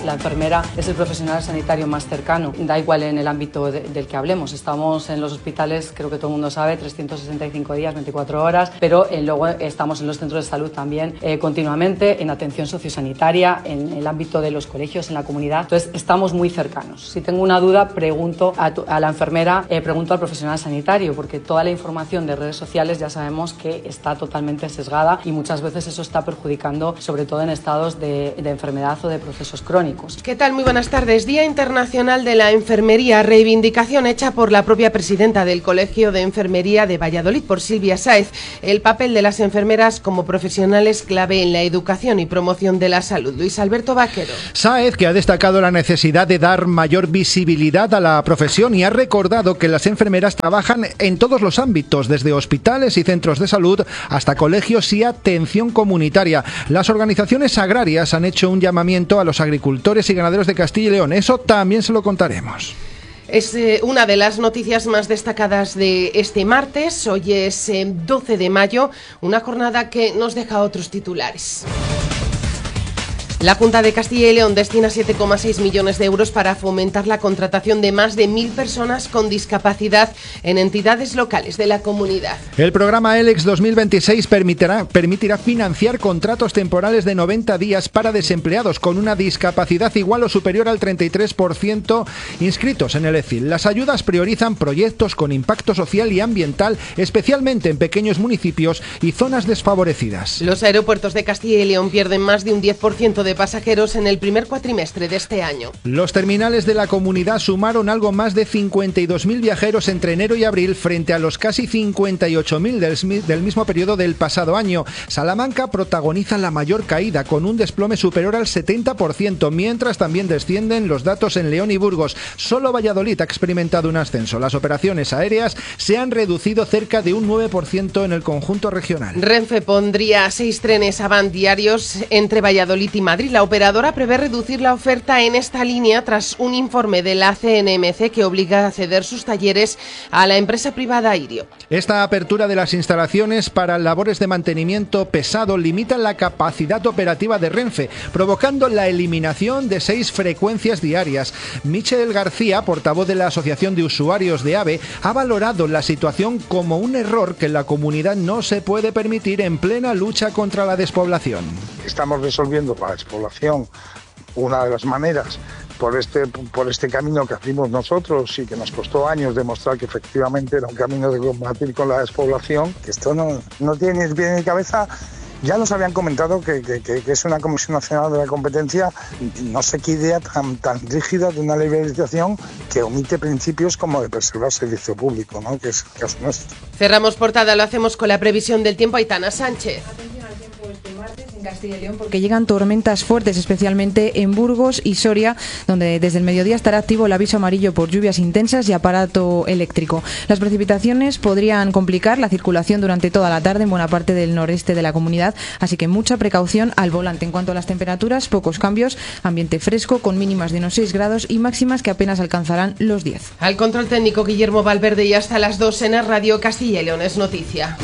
La enfermera es el profesional sanitario más cercano, da igual en el ámbito del que hablemos. Estamos en los hospitales, creo que todo el mundo sabe, 365 días, 24 horas, pero luego estamos en los centros de salud también continuamente, en atención sociosanitaria, en el ámbito de los colegios, en la comunidad. Entonces, estamos muy cercanos. Si tengo una duda, pregunto a la enfermera, pregunto al profesional sanitario, porque toda la información de redes sociales ya sabemos que está totalmente sesgada y muchas veces eso está perjudicando, sobre todo en estados de enfermedad o de procesos crónicos. ¿Qué tal? Muy buenas tardes. Día Internacional de la Enfermería, reivindicación hecha por la propia presidenta del Colegio de Enfermería de Valladolid, por Silvia Sáez. El papel de las enfermeras como profesionales clave en la educación y promoción de la salud. Luis Alberto Vaquero. Sáez, que ha destacado la necesidad de dar mayor visibilidad a la profesión y ha recordado que las enfermeras trabajan en todos los ámbitos, desde hospitales y centros de salud hasta colegios y atención comunitaria. Las organizaciones agrarias han hecho un llamamiento a los agricultores y ganaderos de Castilla y León. Eso también se lo contaremos. Es una de las noticias más destacadas de este martes. Hoy es 12 de mayo, una jornada que nos deja otros titulares. La Junta de Castilla y León destina 7,6 millones de euros para fomentar la contratación de más de 1.000 personas con discapacidad en entidades locales de la comunidad. El programa ELEX 2026 permitirá financiar contratos temporales de 90 días para desempleados con una discapacidad igual o superior al 33% inscritos en el ECIL. Las ayudas priorizan proyectos con impacto social y ambiental, especialmente en pequeños municipios y zonas desfavorecidas. Los aeropuertos de Castilla y León pierden más de un 10% de pasajeros en el primer cuatrimestre de este año. Los terminales de la comunidad sumaron algo más de 52.000 viajeros entre enero y abril frente a los casi 58.000 del mismo periodo del pasado año. Salamanca protagoniza la mayor caída con un desplome superior al 70%, mientras también descienden los datos en León y Burgos. Solo Valladolid ha experimentado un ascenso. Las operaciones aéreas se han reducido cerca de un 9% en el conjunto regional. Renfe pondría 6 trenes Avant diarios entre Valladolid y Madrid. La operadora prevé reducir la oferta en esta línea tras un informe de la CNMC que obliga a ceder sus talleres a la empresa privada Irio. Esta apertura de las instalaciones para labores de mantenimiento pesado limita la capacidad operativa de Renfe, provocando la eliminación de 6 frecuencias diarias. Michel García, portavoz de la Asociación de Usuarios de AVE, ha valorado la situación como un error que la comunidad no se puede permitir en plena lucha contra la despoblación. Estamos resolviendo la despoblación. Una de las maneras por este camino que hacemos nosotros y que nos costó años demostrar que efectivamente era un camino de combatir con la despoblación, que esto no tiene ni pie ni cabeza. Ya nos habían comentado que es una Comisión Nacional de la Competencia, no sé qué idea tan rígida de una liberalización que omite principios como de preservar servicio público, ¿no? Que es el caso nuestro. Cerramos portada, lo hacemos con la previsión del tiempo. Aitana Sánchez. Castilla y León, porque llegan tormentas fuertes, especialmente en Burgos y Soria, donde desde el mediodía estará activo el aviso amarillo por lluvias intensas y aparato eléctrico. Las precipitaciones podrían complicar la circulación durante toda la tarde en buena parte del noreste de la comunidad, así que mucha precaución al volante. En cuanto a las temperaturas, pocos cambios, ambiente fresco con mínimas de unos 6 grados y máximas que apenas alcanzarán los 10. Al control técnico Guillermo Valverde y hasta las 2 en el Radio Castilla y León es noticia.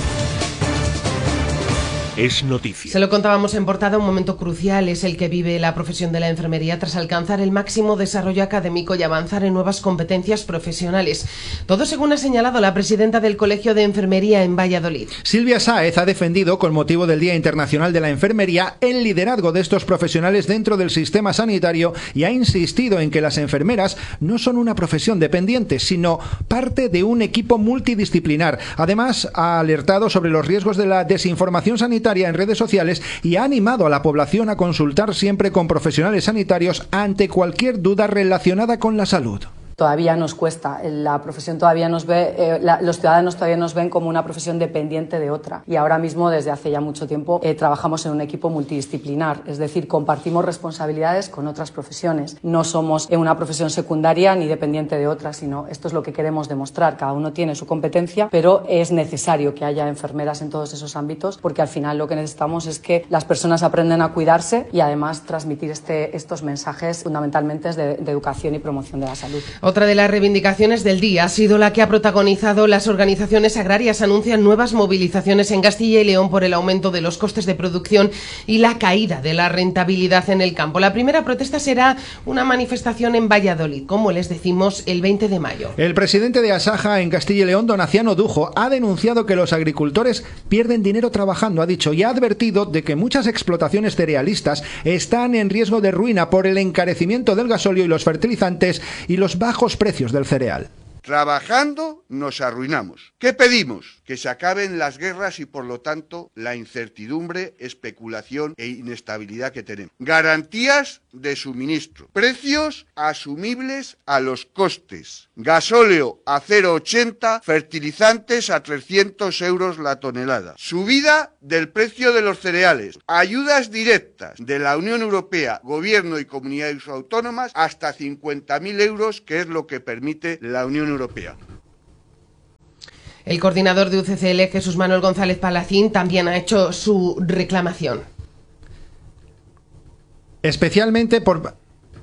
Es noticia. Se lo contábamos en portada, un momento crucial es el que vive la profesión de la enfermería tras alcanzar el máximo desarrollo académico y avanzar en nuevas competencias profesionales. Todo según ha señalado la presidenta del Colegio de Enfermería en Valladolid. Silvia Sáez ha defendido, con motivo del Día Internacional de la Enfermería, el liderazgo de estos profesionales dentro del sistema sanitario y ha insistido en que las enfermeras no son una profesión dependiente, sino parte de un equipo multidisciplinar. Además, ha alertado sobre los riesgos de la desinformación sanitaria en redes sociales y ha animado a la población a consultar siempre con profesionales sanitarios ante cualquier duda relacionada con la salud. Todavía nos cuesta, la profesión todavía nos ve, los ciudadanos todavía nos ven como una profesión dependiente de otra y ahora mismo desde hace ya mucho tiempo trabajamos en un equipo multidisciplinar, es decir, compartimos responsabilidades con otras profesiones, no somos una profesión secundaria ni dependiente de otra, sino esto es lo que queremos demostrar, cada uno tiene su competencia, pero es necesario que haya enfermeras en todos esos ámbitos porque al final lo que necesitamos es que las personas aprendan a cuidarse y además transmitir estos mensajes fundamentalmente de educación y promoción de la salud. Otra de las reivindicaciones del día ha sido la que ha protagonizado las organizaciones agrarias. Anuncian nuevas movilizaciones en Castilla y León por el aumento de los costes de producción y la caída de la rentabilidad en el campo. La primera protesta será una manifestación en Valladolid, como les decimos, el 20 de mayo. El presidente de Asaja en Castilla y León, Donaciano Dujo, ha denunciado que los agricultores pierden dinero trabajando, ha dicho, y ha advertido de que muchas explotaciones cerealistas están en riesgo de ruina por el encarecimiento del gasóleo y los fertilizantes y los bajos precios del cereal. Trabajando nos arruinamos. ¿Qué pedimos? Que se acaben las guerras y, por lo tanto, la incertidumbre, especulación e inestabilidad que tenemos. Garantías de suministro. Precios asumibles a los costes. Gasóleo a 0,80, fertilizantes a 300 euros la tonelada. Subida del precio de los cereales. Ayudas directas de la Unión Europea, Gobierno y comunidades autónomas hasta 50.000 euros, que es lo que permite la Unión Europea. El coordinador de UCCL, Jesús Manuel González Palacín, también ha hecho su reclamación. Especialmente por...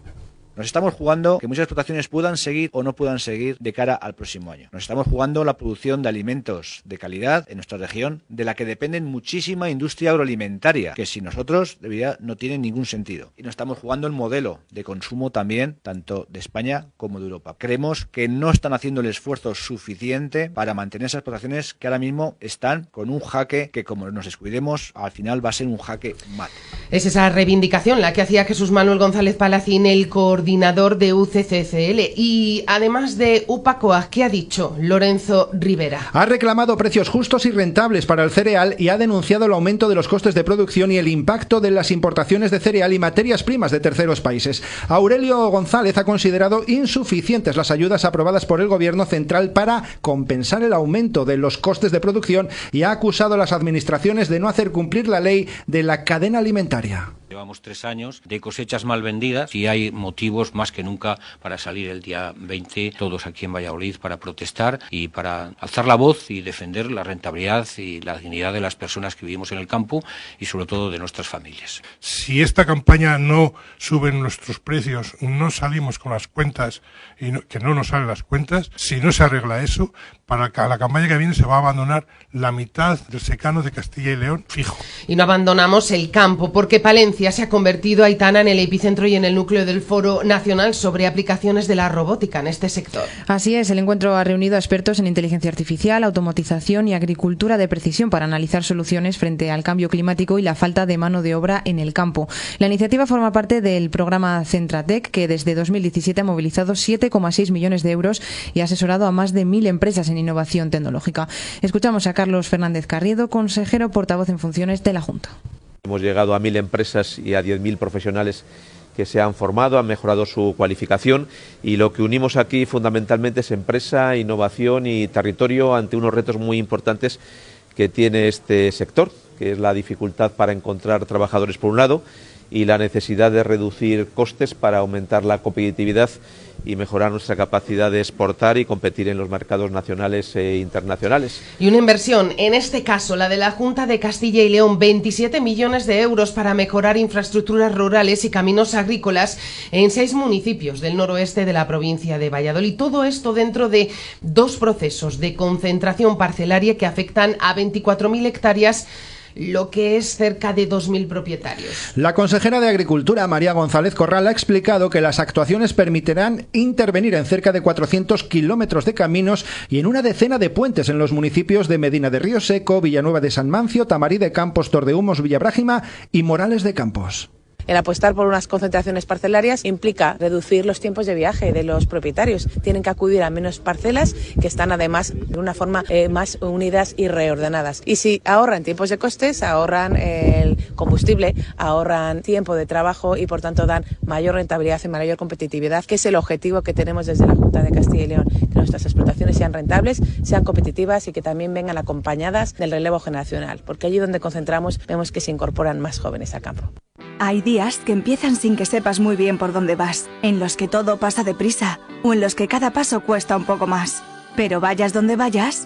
Nos estamos jugando que muchas explotaciones puedan seguir o no puedan seguir de cara al próximo año. Nos estamos jugando la producción de alimentos de calidad en nuestra región, de la que dependen muchísima industria agroalimentaria, que sin nosotros de verdad no tiene ningún sentido. Y nos estamos jugando el modelo de consumo también, tanto de España como de Europa. Creemos que no están haciendo el esfuerzo suficiente para mantener esas explotaciones que ahora mismo están con un jaque que, como nos descuidemos, al final va a ser un jaque mate. Es esa reivindicación la que hacía Jesús Manuel González Palacín, el coordinador de UCCCL. Y además de UPACOAG, ¿qué ha dicho Lorenzo Rivera? Ha reclamado precios justos y rentables para el cereal y ha denunciado el aumento de los costes de producción y el impacto de las importaciones de cereal y materias primas de terceros países. Aurelio González ha considerado insuficientes las ayudas aprobadas por el Gobierno central para compensar el aumento de los costes de producción y ha acusado a las administraciones de no hacer cumplir la ley de la cadena alimentaria. Llevamos 3 años de cosechas mal vendidas y hay motivos más que nunca para salir el día 20 todos aquí en Valladolid para protestar y para alzar la voz y defender la rentabilidad y la dignidad de las personas que vivimos en el campo y sobre todo de nuestras familias. Si esta campaña no suben nuestros precios, no salimos con las cuentas y que no nos salen las cuentas, si no se arregla eso, para la campaña que viene se va a abandonar la mitad del secano de Castilla y León fijo. Y no abandonamos el campo porque Palencia se ha convertido, Aitana, en el epicentro y en el núcleo del Foro Nacional sobre aplicaciones de la robótica en este sector. Así es, el encuentro ha reunido a expertos en inteligencia artificial, automatización y agricultura de precisión para analizar soluciones frente al cambio climático y la falta de mano de obra en el campo. La iniciativa forma parte del programa Centratec, que desde 2017 ha movilizado 7,6 millones de euros y ha asesorado a más de 1.000 empresas en innovación tecnológica. Escuchamos a Carlos Fernández Carriedo, consejero portavoz en funciones de la Junta. Hemos llegado a 1.000 empresas y a 10.000 profesionales que se han formado, han mejorado su cualificación y lo que unimos aquí fundamentalmente es empresa, innovación y territorio ante unos retos muy importantes que tiene este sector, que es la dificultad para encontrar trabajadores por un lado y la necesidad de reducir costes para aumentar la competitividad y mejorar nuestra capacidad de exportar y competir en los mercados nacionales e internacionales. Y una inversión, en este caso la de la Junta de Castilla y León, 27 millones de euros para mejorar infraestructuras rurales y caminos agrícolas en 6 municipios del noroeste de la provincia de Valladolid. Todo esto dentro de 2 procesos de concentración parcelaria que afectan a 24.000 hectáreas, lo que es cerca de 2.000 propietarios. La consejera de Agricultura, María González Corral, ha explicado que las actuaciones permitirán intervenir en cerca de 400 kilómetros de caminos y en una decena de puentes en los municipios de Medina de Río Seco, Villanueva de San Mancio, Tamarí de Campos, Tordehumos, Villabrágima y Morales de Campos. El apostar por unas concentraciones parcelarias implica reducir los tiempos de viaje de los propietarios. Tienen que acudir a menos parcelas que están además de una forma más unidas y reordenadas. Y si ahorran tiempos de costes, ahorran el combustible, ahorran tiempo de trabajo y por tanto dan mayor rentabilidad y mayor competitividad, que es el objetivo que tenemos desde la Junta de Castilla y León, que nuestras explotaciones sean rentables, sean competitivas y que también vengan acompañadas del relevo generacional, porque allí donde concentramos vemos que se incorporan más jóvenes al campo. Hay días que empiezan sin que sepas muy bien por dónde vas, en los que todo pasa deprisa o en los que cada paso cuesta un poco más. Pero vayas donde vayas,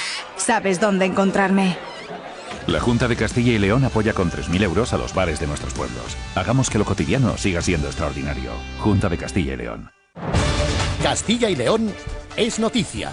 sabes dónde encontrarme. La Junta de Castilla y León apoya con 3.000 euros a los bares de nuestros pueblos. Hagamos que lo cotidiano siga siendo extraordinario. Junta de Castilla y León. Castilla y León es noticia.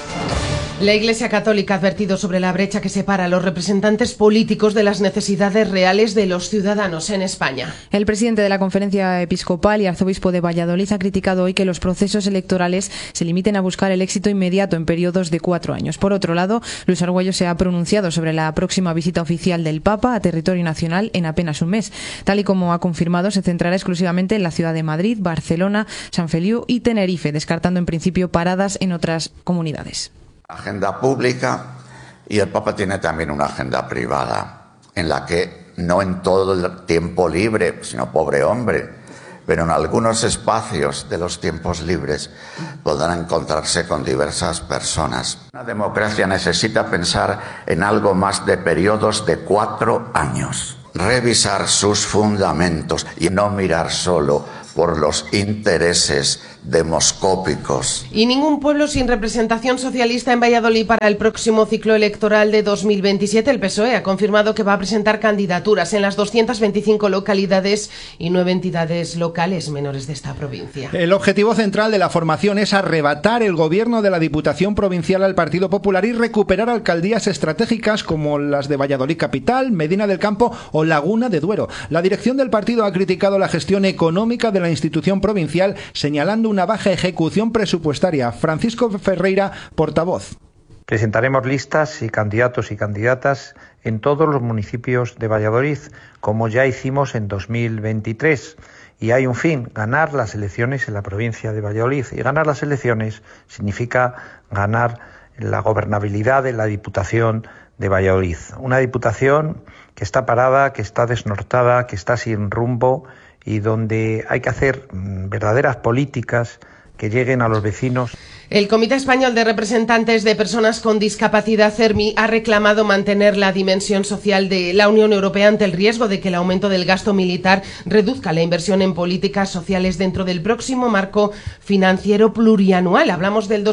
La Iglesia Católica ha advertido sobre la brecha que separa a los representantes políticos de las necesidades reales de los ciudadanos en España. El presidente de la Conferencia Episcopal y arzobispo de Valladolid ha criticado hoy que los procesos electorales se limiten a buscar el éxito inmediato en periodos de 4 años. Por otro lado, Luis Argüello se ha pronunciado sobre la próxima visita oficial del Papa a territorio nacional en apenas un mes. Tal y como ha confirmado, se centrará exclusivamente en la ciudad de Madrid, Barcelona, San Feliu y Tenerife, descartando en principio paradas en otras comunidades. Agenda pública, y el Papa tiene también una agenda privada, en la que no en todo el tiempo libre, sino pobre hombre, pero en algunos espacios de los tiempos libres podrán encontrarse con diversas personas. Una democracia necesita pensar en algo más de periodos de 4 años, revisar sus fundamentos y no mirar solo por los intereses demoscópicos. Y ningún pueblo sin representación socialista en Valladolid para el próximo ciclo electoral de 2027. El PSOE ha confirmado que va a presentar candidaturas en las 225 localidades y 9 entidades locales menores de esta provincia. El objetivo central de la formación es arrebatar el gobierno de la Diputación Provincial al Partido Popular y recuperar alcaldías estratégicas como las de Valladolid Capital, Medina del Campo o Laguna de Duero. La dirección del partido ha criticado la gestión económica de la institución provincial, señalando una baja ejecución presupuestaria. Francisco Ferreira, portavoz. Presentaremos listas y candidatos y candidatas en todos los municipios de Valladolid, como ya hicimos en 2023. Y hay un fin, ganar las elecciones en la provincia de Valladolid. Y ganar las elecciones significa ganar la gobernabilidad de la Diputación de Valladolid. Una Diputación que está parada, que está desnortada, que está sin rumbo, y donde hay que hacer verdaderas políticas que lleguen a los vecinos. El Comité Español de Representantes de Personas con Discapacidad, CERMI, ha reclamado mantener la dimensión social de la Unión Europea ante el riesgo de que el aumento del gasto militar reduzca la inversión en políticas sociales dentro del próximo marco financiero plurianual. Hablamos del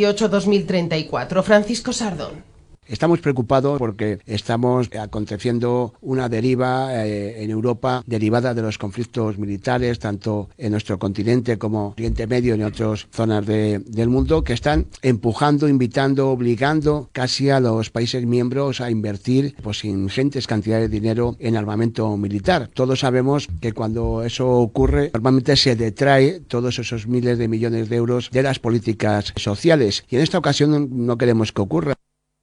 2028-2034. Francisco Sardón. Estamos preocupados porque estamos aconteciendo una deriva en Europa derivada de los conflictos militares, tanto en nuestro continente como Oriente Medio y en otras zonas del mundo, que están empujando, invitando, obligando casi a los países miembros a invertir ingentes cantidades de dinero en armamento militar. Todos sabemos que cuando eso ocurre, normalmente se detrae todos esos miles de millones de euros de las políticas sociales. Y en esta ocasión no queremos que ocurra.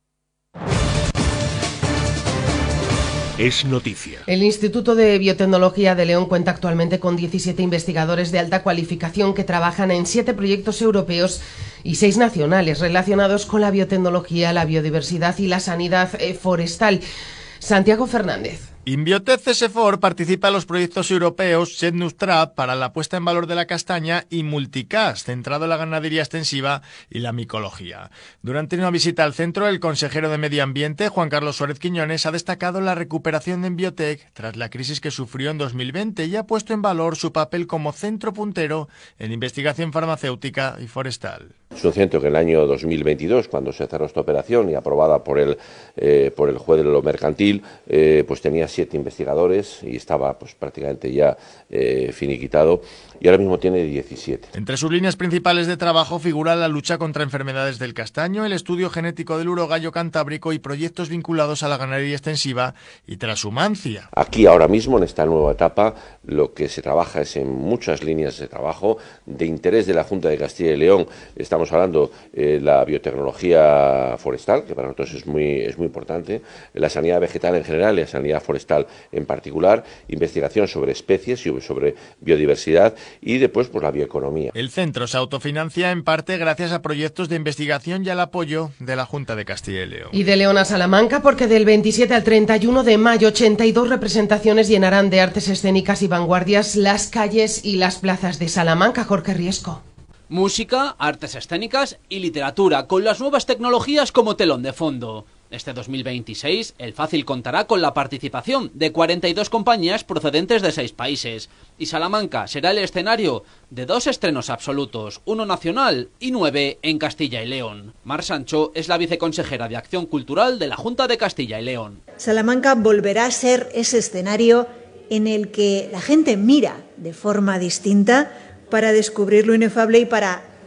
Es noticia. El Instituto de Biotecnología de León cuenta actualmente con 17 investigadores de alta cualificación que trabajan en 7 proyectos europeos y 6 nacionales relacionados con la biotecnología, la biodiversidad y la sanidad forestal. Santiago Fernández. Inbiotec CSFOR participa en los proyectos europeos Setnustrap para la puesta en valor de la castaña y Multicast, centrado en la ganadería extensiva y la micología. Durante una visita al centro, el consejero de Medio Ambiente, Juan Carlos Suárez Quiñones, ha destacado la recuperación de Inbiotec tras la crisis que sufrió en 2020 y ha puesto en valor su papel como centro puntero en investigación farmacéutica y forestal. Es un centro que en el año 2022, cuando se cerró esta operación y aprobada por el juez de lo mercantil, pues tenía 7 investigadores y estaba pues prácticamente ya finiquitado, y ahora mismo tiene 17. Entre sus líneas principales de trabajo figura la lucha contra enfermedades del castaño, el estudio genético del urogallo cantábrico y proyectos vinculados a la ganadería extensiva y transhumancia. Aquí ahora mismo, en esta nueva etapa, lo que se trabaja es en muchas líneas de trabajo de interés de la Junta de Castilla y León. Estamos hablando de la biotecnología forestal, que para nosotros es muy importante, la sanidad vegetal en general y la sanidad forestal en particular, investigación sobre especies y sobre biodiversidad, y después pues la bioeconomía. El centro se autofinancia en parte gracias a proyectos de investigación y al apoyo de la Junta de Castilla y León. Y de León a Salamanca, porque del 27 al 31 de mayo 82 representaciones llenarán de artes escénicas y vanguardias las calles y las plazas de Salamanca. Jorge Riesco. Música, artes escénicas y literatura, con las nuevas tecnologías como telón de fondo. Este 2026, el Fácil contará con la participación de 42 compañías procedentes de 6 países. Y Salamanca será el escenario de 2 estrenos absolutos, 1 nacional y 9 en Castilla y León. Mar Sancho es la viceconsejera de Acción Cultural de la Junta de Castilla y León. Salamanca volverá a ser ese escenario en el que la gente mira de forma distinta para descubrir lo inefable y para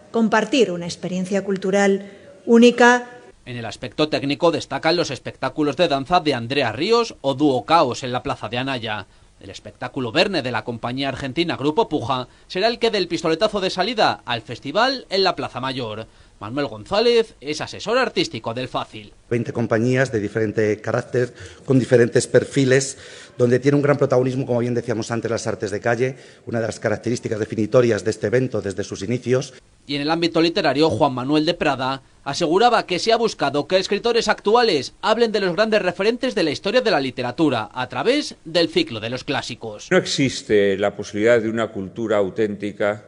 compartir una experiencia cultural única. En el aspecto técnico destacan los espectáculos de danza de Andrea Ríos o Dúo Caos en la Plaza de Anaya. El espectáculo Verne de la compañía argentina Grupo Puja será el que dé el pistoletazo de salida al festival en la Plaza Mayor. Manuel González es asesor artístico del Fácil. 20 compañías de diferente carácter, con diferentes perfiles, donde tiene un gran protagonismo, como bien decíamos antes, las artes de calle, una de las características definitorias de este evento desde sus inicios. Y en el ámbito literario, Juan Manuel de Prada aseguraba que se ha buscado que escritores actuales hablen de los grandes referentes de la historia de la literatura a través del ciclo de los clásicos. No existe la posibilidad de una cultura auténtica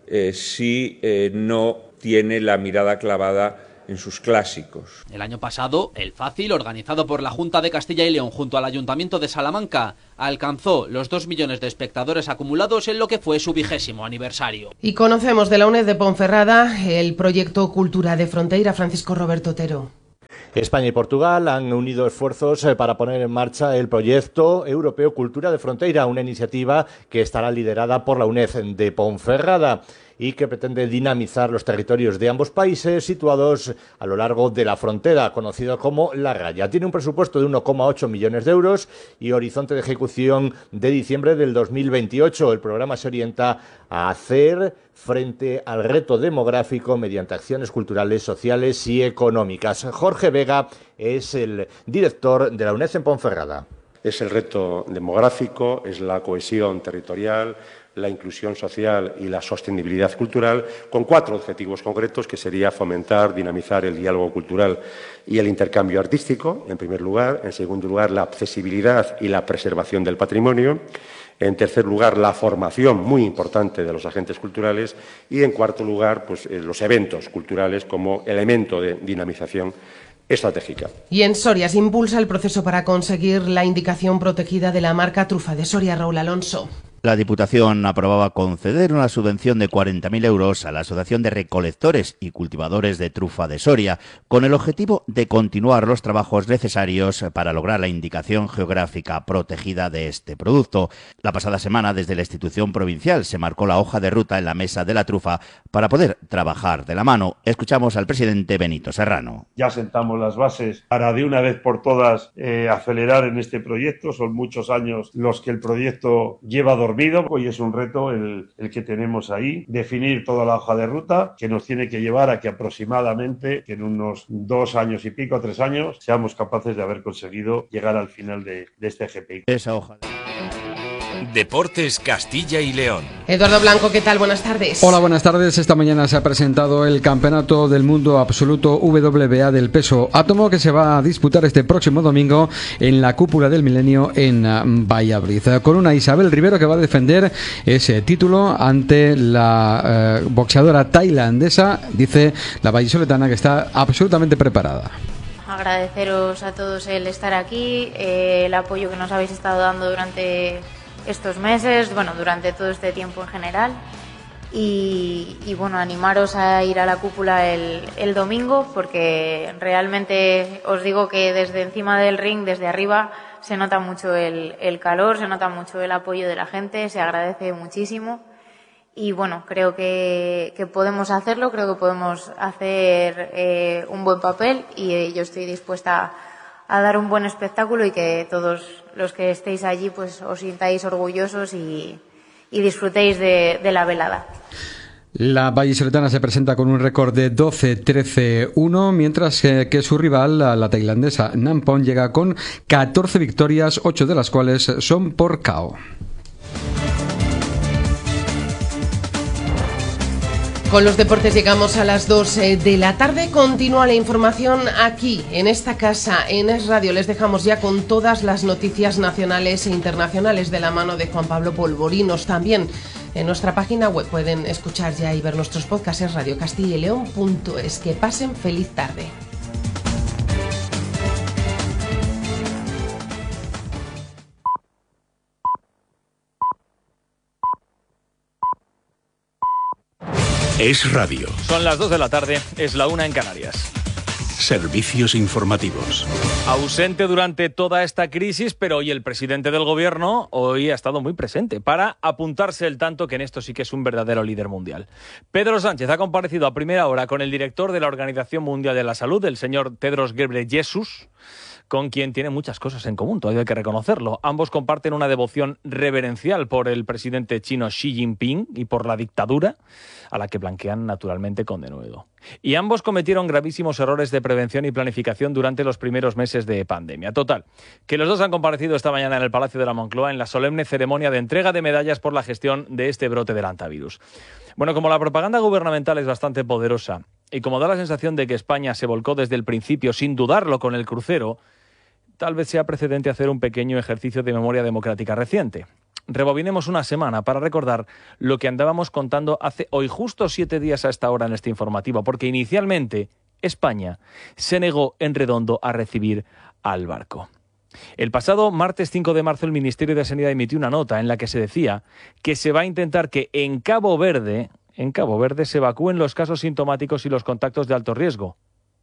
si no tiene la mirada clavada en sus clásicos. El año pasado, el Fácil, organizado por la Junta de Castilla y León junto al Ayuntamiento de Salamanca, alcanzó los 2 millones de espectadores acumulados en lo que fue su 20º aniversario. Y conocemos de la UNED de Ponferrada el proyecto Cultura de Fronteira. Francisco Roberto Otero. España y Portugal han unido esfuerzos para poner en marcha el proyecto europeo Cultura de Fronteira, una iniciativa que estará liderada por la UNED de Ponferrada y que pretende dinamizar los territorios de ambos países situados a lo largo de la frontera, conocido como La Raya. Tiene un presupuesto de 1,8 millones de euros y horizonte de ejecución de diciembre del 2028. El programa se orienta a hacer frente al reto demográfico mediante acciones culturales, sociales y económicas. Jorge Vega es el director de la UNED en Ponferrada. Es el reto demográfico, es la cohesión territorial, la inclusión social y la sostenibilidad cultural, con 4 objetivos concretos, que sería fomentar, dinamizar el diálogo cultural y el intercambio artístico, en primer lugar. En segundo lugar, la accesibilidad y la preservación del patrimonio. En tercer lugar, la formación, muy importante, de los agentes culturales. Y en cuarto lugar, pues, los eventos culturales como elemento de dinamización estratégica. Y en Soria se impulsa el proceso para conseguir la indicación protegida de la marca Trufa de Soria. Raúl Alonso. La Diputación aprobaba conceder una subvención de 40.000 euros a la Asociación de Recolectores y Cultivadores de Trufa de Soria, con el objetivo de continuar los trabajos necesarios para lograr la indicación geográfica protegida de este producto. La pasada semana, desde la institución provincial, se marcó la hoja de ruta en la Mesa de la Trufa para poder trabajar de la mano. Escuchamos al presidente Benito Serrano. Ya sentamos las bases para de una vez por todas acelerar en este proyecto. Son muchos años los que el proyecto lleva dormido. Hoy es un reto el que tenemos ahí, definir toda la hoja de ruta, que nos tiene que llevar a que aproximadamente, que en unos 2 años y pico, 3 años, seamos capaces de haber conseguido llegar al final de este GPI. Esa hoja. Deportes Castilla y León. Eduardo Blanco, ¿qué tal? Buenas tardes. Hola, buenas tardes. Esta mañana se ha presentado el Campeonato del Mundo Absoluto WBA del peso átomo, que se va a disputar este próximo domingo en la Cúpula del Milenio en Valladolid, con una Isabel Rivero que va a defender ese título ante la boxeadora tailandesa. Dice la vallisoletana que está absolutamente preparada. Agradeceros a todos el estar aquí, el apoyo que nos habéis estado dando durante estos meses, bueno, durante todo este tiempo en general, y bueno, animaros a ir a la cúpula el domingo, porque realmente os digo que desde encima del ring, desde arriba, se nota mucho el calor, se nota mucho el apoyo de la gente, se agradece muchísimo. Y bueno, creo que podemos hacerlo, creo que podemos hacer un buen papel, y yo estoy dispuesta a dar un buen espectáculo y que todos los que estéis allí pues os sintáis orgullosos y disfrutéis de la velada. La vallisoletana se presenta con un récord de 12-13-1, mientras que su rival, la tailandesa Nampon, llega con 14 victorias, 8 de las cuales son por KO. Con los deportes llegamos a las 2 de la tarde. Continúa la información aquí, en esta casa, en Es Radio. Les dejamos ya con todas las noticias nacionales e internacionales de la mano de Juan Pablo Polvorinos. También en nuestra página web pueden escuchar ya y ver nuestros podcasts, es radiocastillaleon.es. Que pasen feliz tarde. Es Radio. Son las 2 de la tarde, es la 1 en Canarias. Servicios informativos. Ausente durante toda esta crisis, pero hoy el presidente del gobierno hoy ha estado muy presente para apuntarse el tanto, que en esto sí que es un verdadero líder mundial. Pedro Sánchez ha comparecido a primera hora con el director de la Organización Mundial de la Salud, el señor Tedros Ghebreyesus, con quien tiene muchas cosas en común, todavía hay que reconocerlo. Ambos comparten una devoción reverencial por el presidente chino Xi Jinping y por la dictadura, a la que blanquean naturalmente con denuedo. Y ambos cometieron gravísimos errores de prevención y planificación durante los primeros meses de pandemia. Total, que los dos han comparecido esta mañana en el Palacio de la Moncloa en la solemne ceremonia de entrega de medallas por la gestión de este brote del hantavirus. Bueno, como la propaganda gubernamental es bastante poderosa y como da la sensación de que España se volcó desde el principio sin dudarlo con el crucero, tal vez sea precedente hacer un pequeño ejercicio de memoria democrática reciente. Rebobinemos una semana para recordar lo que andábamos contando hace hoy justo 7 días a esta hora en este informativo, porque inicialmente España se negó en redondo a recibir al barco. El pasado martes 5 de marzo el Ministerio de Sanidad emitió una nota en la que se decía que se va a intentar que en Cabo Verde se evacúen los casos sintomáticos y los contactos de alto riesgo.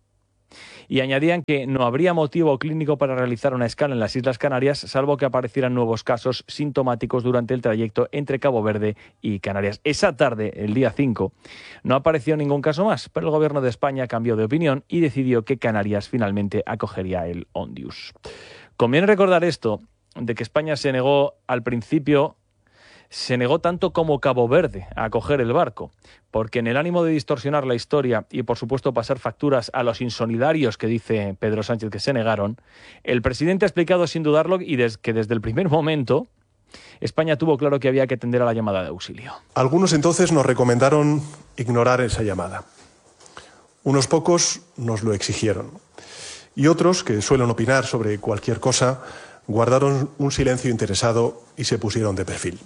Y añadían que no habría motivo clínico para realizar una escala en las Islas Canarias, salvo que aparecieran nuevos casos sintomáticos durante el trayecto entre Cabo Verde y Canarias. Esa tarde, el día 5, no apareció ningún caso más, pero el Gobierno de España cambió de opinión y decidió que Canarias finalmente acogería el Ondius. Conviene recordar esto, de que España se negó al principio, se negó tanto como Cabo Verde a acoger el barco, porque en el ánimo de distorsionar la historia y por supuesto pasar facturas a los insolidarios que dice Pedro Sánchez que se negaron, el presidente ha explicado sin dudarlo que desde el primer momento España tuvo claro que había que atender a la llamada de auxilio. Algunos entonces nos recomendaron ignorar esa llamada. Unos pocos nos lo exigieron. Y otros, que suelen opinar sobre cualquier cosa, guardaron un silencio interesado y se pusieron de perfil.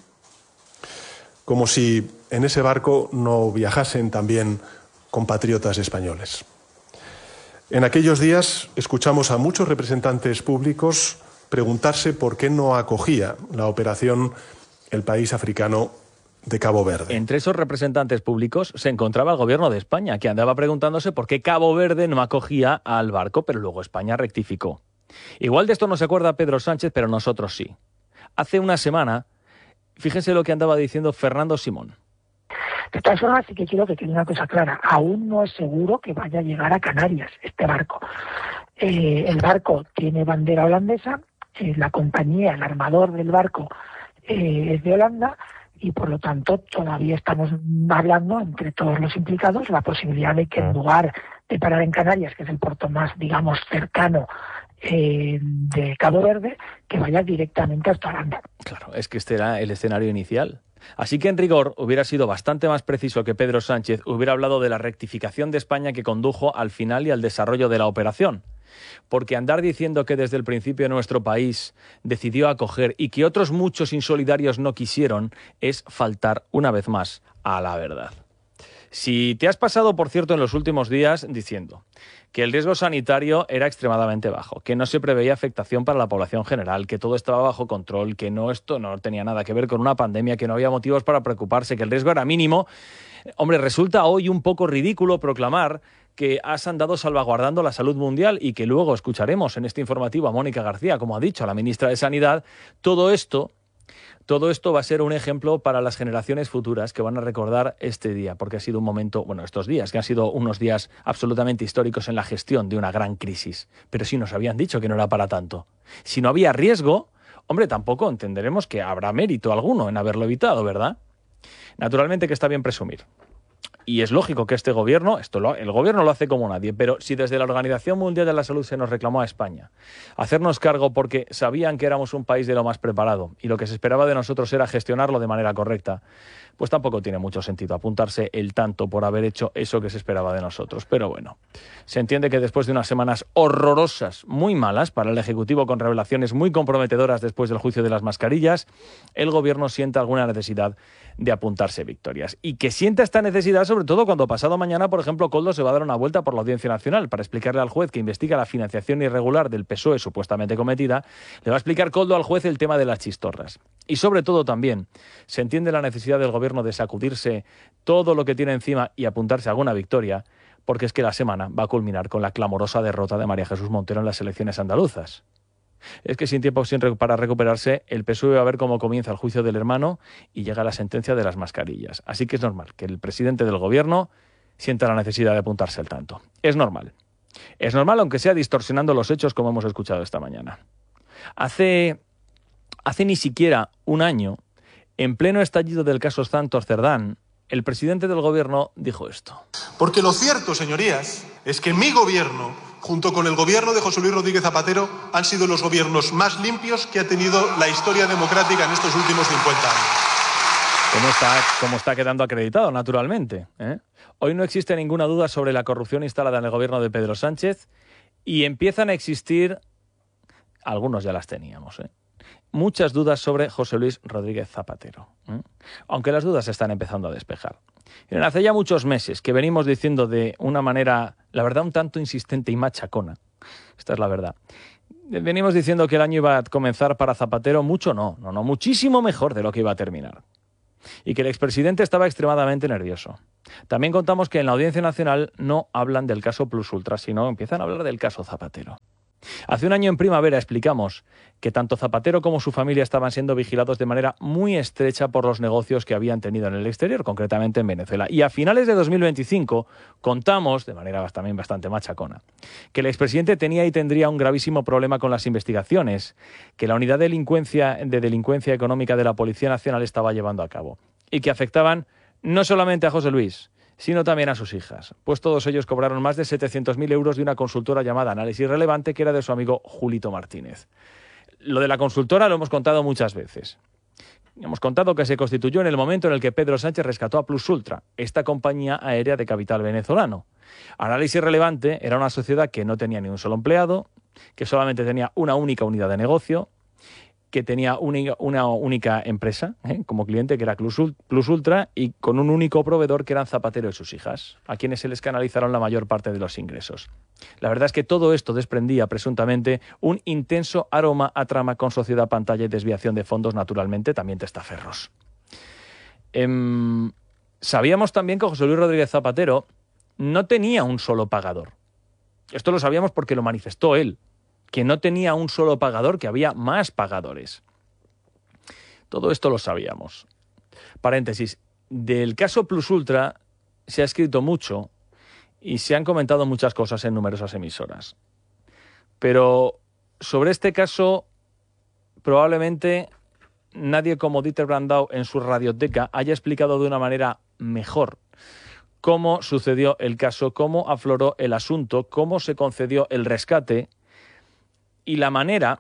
Como si en ese barco no viajasen también compatriotas españoles. En aquellos días escuchamos a muchos representantes públicos preguntarse por qué no acogía la operación el país africano de Cabo Verde. Entre esos representantes públicos se encontraba el Gobierno de España, que andaba preguntándose por qué Cabo Verde no acogía al barco, pero luego España rectificó. Igual de esto no se acuerda Pedro Sánchez, pero nosotros sí. Hace una semana, fíjense lo que andaba diciendo Fernando Simón. De todas formas, sí que quiero que quede una cosa clara. Aún no es seguro que vaya a llegar a Canarias este barco. El barco tiene bandera holandesa, la compañía, el armador del barco es de Holanda y por lo tanto todavía estamos hablando entre todos los implicados la posibilidad de que en lugar de parar en Canarias, que es el puerto más, digamos, cercano de Cabo Verde, que vaya directamente hasta Holanda. Claro, es que este era el escenario inicial. Así que en rigor hubiera sido bastante más preciso que Pedro Sánchez hubiera hablado de la rectificación de España que condujo al final y al desarrollo de la operación. Porque andar diciendo que desde el principio nuestro país decidió acoger y que otros muchos insolidarios no quisieron es faltar una vez más a la verdad. Si te has pasado, por cierto, en los últimos días diciendo que el riesgo sanitario era extremadamente bajo, que no se preveía afectación para la población general, que todo estaba bajo control, que esto no tenía nada que ver con una pandemia, que no había motivos para preocuparse, que el riesgo era mínimo, hombre, resulta hoy un poco ridículo proclamar que has andado salvaguardando la salud mundial y que luego escucharemos en este informativo a Mónica García, como ha dicho la ministra de Sanidad. Todo esto va a ser un ejemplo para las generaciones futuras que van a recordar este día, porque ha sido un momento, estos días, que han sido unos días absolutamente históricos en la gestión de una gran crisis. Pero si nos habían dicho que no era para tanto. Si no había riesgo, hombre, tampoco entenderemos que habrá mérito alguno en haberlo evitado, ¿verdad? Naturalmente que está bien presumir. Y es lógico que este gobierno, el gobierno lo hace como nadie, pero si desde la Organización Mundial de la Salud se nos reclamó a España hacernos cargo porque sabían que éramos un país de lo más preparado y lo que se esperaba de nosotros era gestionarlo de manera correcta, pues tampoco tiene mucho sentido apuntarse el tanto por haber hecho eso que se esperaba de nosotros. Pero bueno, se entiende que después de unas semanas horrorosas, muy malas para el Ejecutivo, con revelaciones muy comprometedoras después del juicio de las mascarillas, el gobierno sienta alguna necesidad de apuntarse victorias. Y que sienta esta necesidad sobre todo cuando pasado mañana, por ejemplo, Koldo se va a dar una vuelta por la Audiencia Nacional para explicarle al juez que investiga la financiación irregular del PSOE supuestamente cometida. Le va a explicar Koldo al juez el tema de las chistorras. Y sobre todo también se entiende la necesidad del gobierno de sacudirse todo lo que tiene encima y apuntarse a alguna victoria, porque es que la semana va a culminar con la clamorosa derrota de María Jesús Montero en las elecciones andaluzas. Es que sin tiempo para recuperarse, el PSOE va a ver cómo comienza el juicio del hermano y llega la sentencia de las mascarillas. Así que es normal que el presidente del gobierno sienta la necesidad de apuntarse al tanto. Es normal. Es normal, aunque sea distorsionando los hechos, como hemos escuchado esta mañana. Hace ni siquiera un año, en pleno estallido del caso Santos Cerdán, el presidente del gobierno dijo esto. Porque lo cierto, señorías, es que mi gobierno, junto con el gobierno de José Luis Rodríguez Zapatero, han sido los gobiernos más limpios que ha tenido la historia democrática en estos últimos 50 años. Como está quedando acreditado, naturalmente, ¿eh? Hoy no existe ninguna duda sobre la corrupción instalada en el gobierno de Pedro Sánchez y empiezan a existir, algunos ya las teníamos, muchas dudas sobre José Luis Rodríguez Zapatero, aunque las dudas se están empezando a despejar. Miren, hace ya muchos meses que venimos diciendo de una manera, la verdad, un tanto insistente y machacona, esta es la verdad, venimos diciendo que el año iba a comenzar para Zapatero muchísimo mejor de lo que iba a terminar. Y que el expresidente estaba extremadamente nervioso. También contamos que en la Audiencia Nacional no hablan del caso Plus Ultra, sino empiezan a hablar del caso Zapatero. Hace un año en primavera explicamos que tanto Zapatero como su familia estaban siendo vigilados de manera muy estrecha por los negocios que habían tenido en el exterior, concretamente en Venezuela. Y a finales de 2025 contamos, de manera también bastante machacona, que el expresidente tenía y tendría un gravísimo problema con las investigaciones que la unidad de delincuencia económica de la Policía Nacional estaba llevando a cabo y que afectaban no solamente a José Luis, sino también a sus hijas, pues todos ellos cobraron más de 700.000 euros de una consultora llamada Análisis Relevante, que era de su amigo Julito Martínez. Lo de la consultora lo hemos contado muchas veces. Hemos contado que se constituyó en el momento en el que Pedro Sánchez rescató a Plus Ultra, esta compañía aérea de capital venezolano. Análisis Relevante era una sociedad que no tenía ni un solo empleado, que solamente tenía una única unidad de negocio, que tenía una única empresa como cliente, que era Plus Ultra, y con un único proveedor, que eran Zapatero y sus hijas, a quienes se les canalizaron la mayor parte de los ingresos. La verdad es que todo esto desprendía presuntamente un intenso aroma a trama con sociedad pantalla y desviación de fondos, naturalmente también testaferros. Sabíamos también que José Luis Rodríguez Zapatero no tenía un solo pagador. Esto lo sabíamos porque lo manifestó él, que no tenía un solo pagador, que había más pagadores. Todo esto lo sabíamos. Paréntesis, del caso Plus Ultra se ha escrito mucho y se han comentado muchas cosas en numerosas emisoras. Pero sobre este caso, probablemente nadie como Dieter Brandau en su radioteca haya explicado de una manera mejor cómo sucedió el caso, cómo afloró el asunto, cómo se concedió el rescate y la manera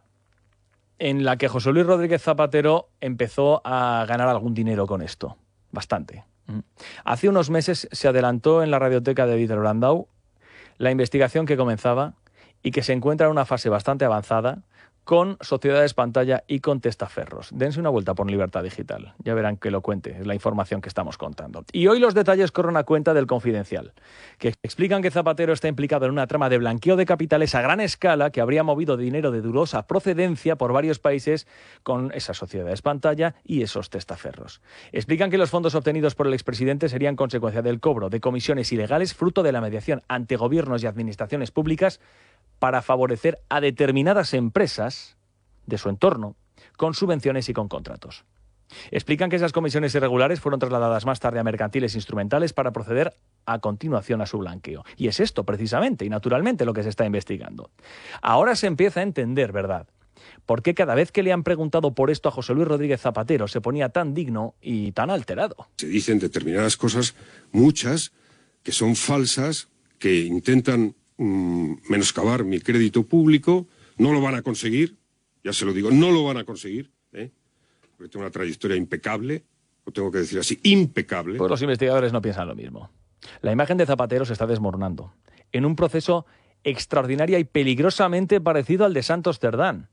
en la que José Luis Rodríguez Zapatero empezó a ganar algún dinero con esto. Bastante. Hace unos meses se adelantó en la radioteca de Dieter Brandau la investigación que comenzaba y que se encuentra en una fase bastante avanzada, con sociedades pantalla y con testaferros. Dense una vuelta por Libertad Digital, ya verán que lo cuente, es la información que estamos contando. Y hoy los detalles corren a cuenta del Confidencial, que explican que Zapatero está implicado en una trama de blanqueo de capitales a gran escala que habría movido dinero de dudosa procedencia por varios países con esas sociedades pantalla y esos testaferros. Explican que los fondos obtenidos por el expresidente serían consecuencia del cobro de comisiones ilegales fruto de la mediación ante gobiernos y administraciones públicas para favorecer a determinadas empresas de su entorno con subvenciones y con contratos. Explican que esas comisiones irregulares fueron trasladadas más tarde a mercantiles instrumentales para proceder a continuación a su blanqueo. Y es esto precisamente y naturalmente lo que se está investigando. Ahora se empieza a entender, ¿verdad?, por qué cada vez que le han preguntado por esto a José Luis Rodríguez Zapatero se ponía tan digno y tan alterado. Se dicen determinadas cosas, muchas, que son falsas, que intentan menoscabar mi crédito público. No lo van a conseguir, ya se lo digo, no lo van a conseguir, porque tengo una trayectoria impecable, lo tengo que decir así, impecable. Pues los investigadores no piensan lo mismo. La imagen de Zapatero se está desmoronando en un proceso extraordinario y peligrosamente parecido al de Santos Cerdán.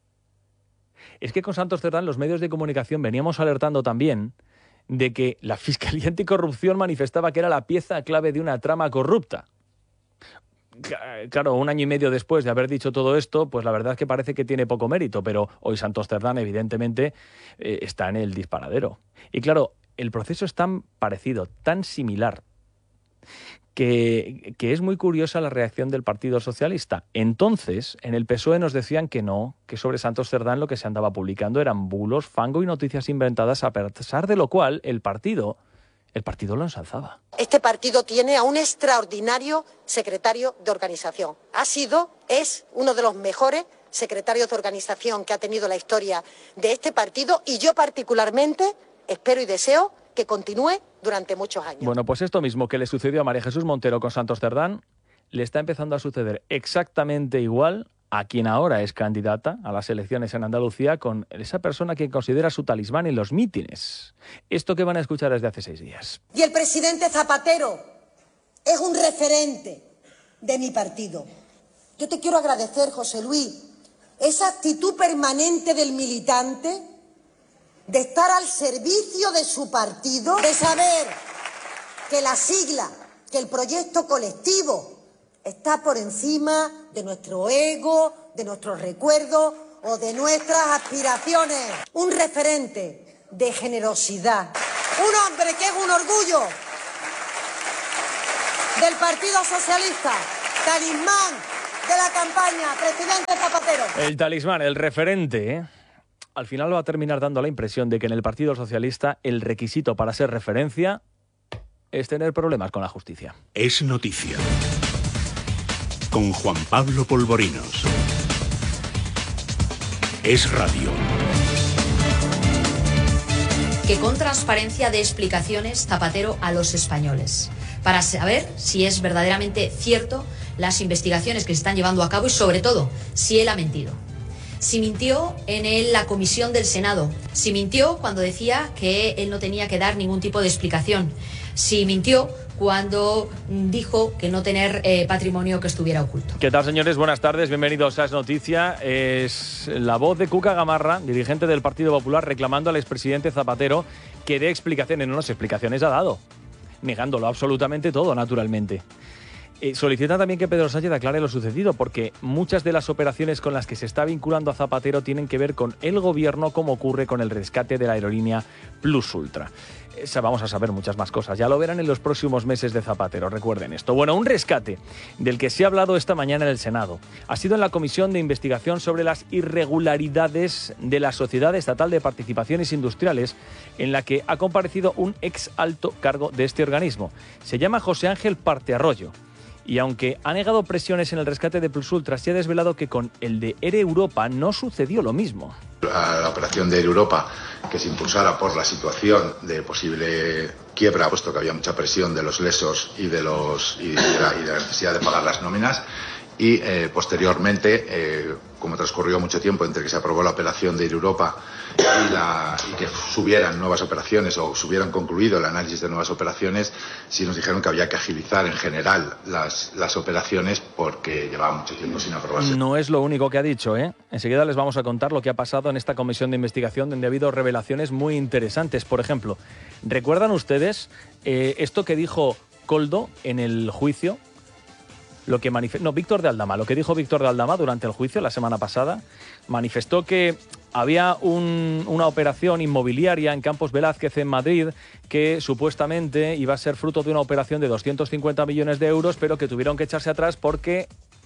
Es que con Santos Cerdán los medios de comunicación veníamos alertando también de que la Fiscalía Anticorrupción manifestaba que era la pieza clave de una trama corrupta. Claro, un año y medio después de haber dicho todo esto, pues la verdad es que parece que tiene poco mérito, pero hoy Santos Cerdán evidentemente está en el disparadero. Y claro, el proceso es tan parecido, tan similar, que es muy curiosa la reacción del Partido Socialista. Entonces, en el PSOE nos decían que no, que sobre Santos Cerdán lo que se andaba publicando eran bulos, fango y noticias inventadas, a pesar de lo cual el partido lo ensalzaba. Este partido tiene a un extraordinario secretario de organización. Es uno de los mejores secretarios de organización que ha tenido la historia de este partido y yo particularmente espero y deseo que continúe durante muchos años. Bueno, pues esto mismo que le sucedió a María Jesús Montero con Santos Cerdán, le está empezando a suceder exactamente igual a quien ahora es candidata a las elecciones en Andalucía, con esa persona que considera su talismán en los mítines. Esto que van a escuchar desde hace 6 días. Y el presidente Zapatero es un referente de mi partido. Yo te quiero agradecer, José Luis, esa actitud permanente del militante, de estar al servicio de su partido, de saber que la sigla, que el proyecto colectivo está por encima de nuestro ego, de nuestros recuerdos o de nuestras aspiraciones. Un referente de generosidad. Un hombre que es un orgullo del Partido Socialista, talismán de la campaña, presidente Zapatero. El talismán, el referente, ¿eh? Al final va a terminar dando la impresión de que en el Partido Socialista el requisito para ser referencia es tener problemas con la justicia. Es noticia. Con Juan Pablo Polvorinos. Es radio. Que con transparencia dé explicaciones Zapatero a los españoles, para saber si es verdaderamente cierto las investigaciones que se están llevando a cabo y, sobre todo, si él ha mentido. Si mintió en la comisión del Senado, si mintió cuando decía que él no tenía que dar ningún tipo de explicación, si mintió cuando dijo que no tener patrimonio que estuviera oculto. ¿Qué tal, señores? Buenas tardes, bienvenidos a Es Noticia. Es la voz de Cuca Gamarra, dirigente del Partido Popular, reclamando al expresidente Zapatero que dé explicaciones. No, las explicaciones ha dado, negándolo absolutamente todo, naturalmente. Solicita también que Pedro Sánchez aclare lo sucedido, porque muchas de las operaciones con las que se está vinculando a Zapatero tienen que ver con el gobierno, como ocurre con el rescate de la aerolínea Plus Ultra. Vamos a saber muchas más cosas, ya lo verán en los próximos meses de Zapatero, recuerden esto. Bueno, un rescate del que se ha hablado esta mañana en el Senado ha sido en la Comisión de Investigación sobre las irregularidades de la Sociedad Estatal de Participaciones Industriales, en la que ha comparecido un ex alto cargo de este organismo. Se llama José Ángel Partearroyo. Y aunque ha negado presiones en el rescate de Plus Ultra, se ha desvelado que con el de Air Europa no sucedió lo mismo. La operación de Air Europa, que se impulsara por la situación de posible quiebra, puesto que había mucha presión de los lesos y de la necesidad de pagar las nóminas, y posteriormente, como transcurrió mucho tiempo entre que se aprobó la operación de Air Europa y que subieran nuevas operaciones o se hubieran concluido el análisis de nuevas operaciones, sí nos dijeron que había que agilizar en general las operaciones porque llevaba mucho tiempo sin aprobarse. No es lo único que ha dicho, ¿eh? Enseguida les vamos a contar lo que ha pasado en esta comisión de investigación, donde ha habido revelaciones muy interesantes. Por ejemplo, ¿recuerdan ustedes esto que dijo Koldo en el juicio? Víctor de Aldama, lo que dijo Víctor de Aldama durante el juicio la semana pasada, manifestó que había una operación inmobiliaria en Campos Velázquez, en Madrid, que supuestamente iba a ser fruto de una operación de 250 millones de euros, pero que tuvieron que echarse atrás porque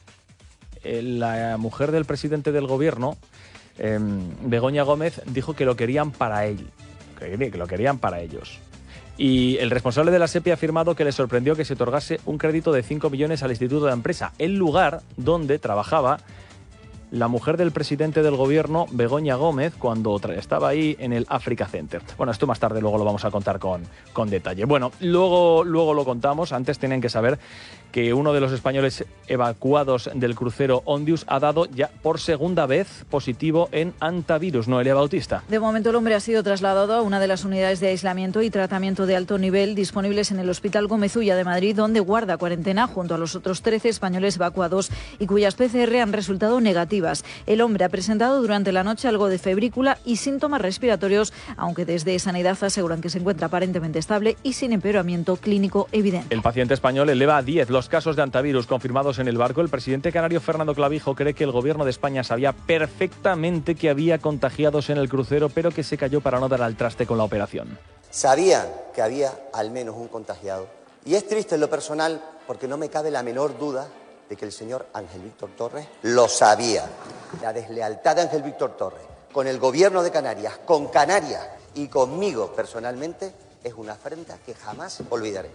la mujer del presidente del gobierno, Begoña Gómez, dijo que lo querían para él, que lo querían para ellos. Y el responsable de la SEPI ha afirmado que le sorprendió que se otorgase un crédito de 5 millones al Instituto de Empresa, el lugar donde trabajaba la mujer del presidente del gobierno, Begoña Gómez, cuando estaba ahí en el Africa Center. Bueno, esto más tarde luego lo vamos a contar con detalle. Bueno, luego lo contamos. Antes tienen que saber que uno de los españoles evacuados del crucero Ondius ha dado ya por segunda vez positivo en antivirus. Noelia Bautista. De momento el hombre ha sido trasladado a una de las unidades de aislamiento y tratamiento de alto nivel disponibles en el Hospital Gómez Ulla de Madrid, donde guarda cuarentena junto a los otros 13 españoles evacuados y cuyas PCR han resultado negativas. El hombre ha presentado durante la noche algo de febrícula y síntomas respiratorios, aunque desde Sanidad aseguran que se encuentra aparentemente estable y sin empeoramiento clínico evidente. El paciente español eleva a 10 los casos de antivirus confirmados en el barco. El presidente canario Fernando Clavijo cree que el gobierno de España sabía perfectamente que había contagiados en el crucero, pero que se calló para no dar al traste con la operación. Sabían que había al menos un contagiado Y es triste en lo personal porque no me cabe la menor duda de que el señor Ángel Víctor Torres lo sabía. La deslealtad de Ángel Víctor Torres con el gobierno de Canarias, con Canarias y conmigo personalmente es una afrenta que jamás olvidaré.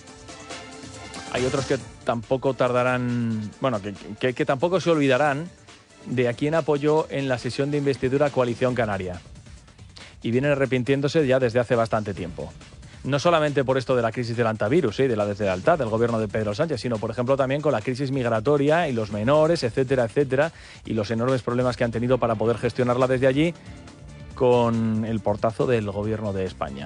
Hay otros que tampoco tardarán, bueno, que tampoco se olvidarán de a quién apoyó en la sesión de investidura Coalición Canaria. Y vienen arrepintiéndose ya desde hace bastante tiempo. No solamente por esto de la crisis del antivirus y de la deslealtad del gobierno de Pedro Sánchez, sino, por ejemplo, también con la crisis migratoria y los menores, etcétera, etcétera, y los enormes problemas que han tenido para poder gestionarla desde allí con el portazo del gobierno de España.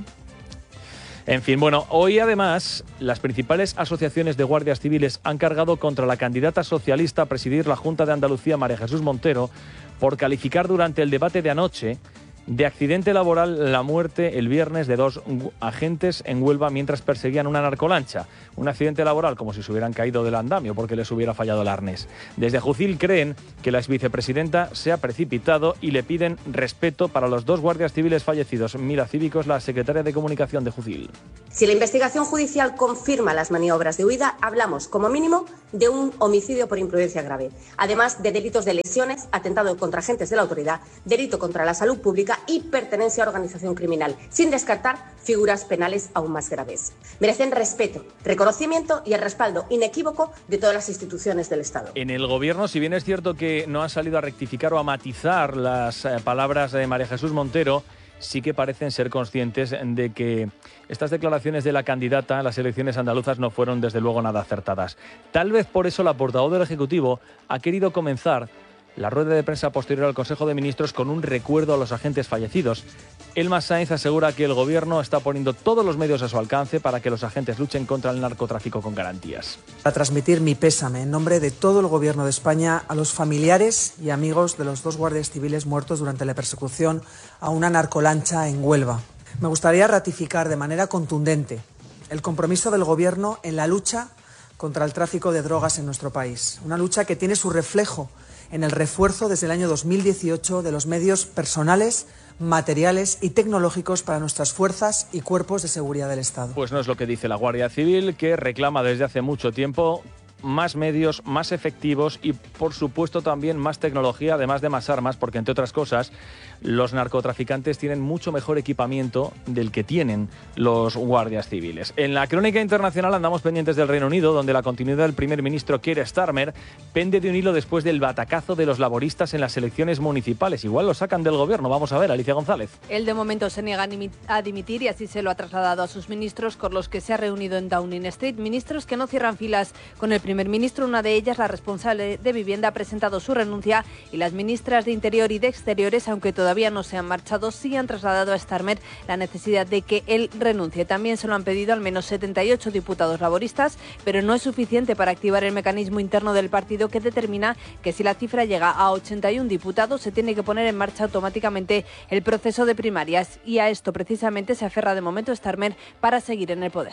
En fin, bueno, hoy además las principales asociaciones de guardias civiles han cargado contra la candidata socialista a presidir la Junta de Andalucía, María Jesús Montero, por calificar durante el debate de anoche de accidente laboral la muerte el viernes de 2 agentes en Huelva mientras perseguían una narcolancha. Un accidente laboral como si se hubieran caído del andamio porque les hubiera fallado el arnés. Desde Jucil creen que la exvicepresidenta se ha precipitado y le piden respeto para los 2 guardias civiles fallecidos. Mira Cívicos, la secretaria de Comunicación de Jucil. Si la investigación judicial confirma las maniobras de huida, hablamos como mínimo de un homicidio por imprudencia grave, además de delitos de lesiones, atentado contra agentes de la autoridad, delito contra la salud pública y pertenencia a organización criminal, sin descartar figuras penales aún más graves. Merecen respeto, reconocimiento y el respaldo inequívoco de todas las instituciones del Estado. En el Gobierno, si bien es cierto que no han salido a rectificar o a matizar las palabras de María Jesús Montero, sí que parecen ser conscientes de que estas declaraciones de la candidata a las elecciones andaluzas no fueron desde luego nada acertadas. Tal vez por eso la portavoz del Ejecutivo ha querido comenzar la rueda de prensa posterior al Consejo de Ministros con un recuerdo a los agentes fallecidos. Elma Sáenz asegura que el Gobierno está poniendo todos los medios a su alcance para que los agentes luchen contra el narcotráfico con garantías. Para transmitir mi pésame en nombre de todo el Gobierno de España a los familiares y amigos de los 2 guardias civiles muertos durante la persecución a una narcolancha en Huelva. Me gustaría ratificar de manera contundente el compromiso del Gobierno en la lucha contra el tráfico de drogas en nuestro país. Una lucha que tiene su reflejo en el refuerzo desde el año 2018 de los medios personales, materiales y tecnológicos para nuestras fuerzas y cuerpos de seguridad del Estado. Pues no es lo que dice la Guardia Civil, que reclama desde hace mucho tiempo más medios, más efectivos y, por supuesto, también más tecnología, además de más armas, porque, entre otras cosas, los narcotraficantes tienen mucho mejor equipamiento del que tienen los guardias civiles. En la crónica internacional andamos pendientes del Reino Unido, donde la continuidad del primer ministro Keir Starmer pende de un hilo después del batacazo de los laboristas en las elecciones municipales. Igual lo sacan del gobierno. Vamos a ver, Alicia González. Él de momento se niega a dimitir y así se lo ha trasladado a sus ministros con los que se ha reunido en Downing Street. Ministros que no cierran filas con el primer ministro. Una de ellas, la responsable de Vivienda, ha presentado su renuncia y las ministras de Interior y de Exteriores, aunque todavía no se han marchado, sí han trasladado a Starmer la necesidad de que él renuncie. También se lo han pedido al menos 78 diputados laboristas, pero no es suficiente para activar el mecanismo interno del partido que determina que si la cifra llega a 81 diputados se tiene que poner en marcha automáticamente el proceso de primarias, y a esto precisamente se aferra de momento Starmer para seguir en el poder.